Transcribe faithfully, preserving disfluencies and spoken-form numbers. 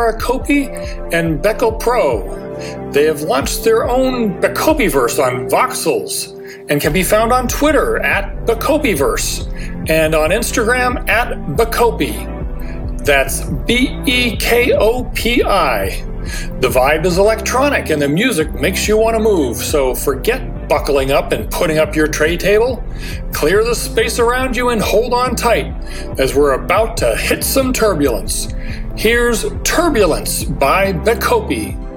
Veracopi and Beco Pro. They have launched their own Becopiverse on Voxels and can be found on Twitter at Becopiverse and on Instagram at Becopi. That's B E K O P I. The vibe is electronic and the music makes you want to move, so forget buckling up and putting up your tray table. Clear the space around you and hold on tight as we're about to hit some turbulence. Here's Turbulence by Becopi.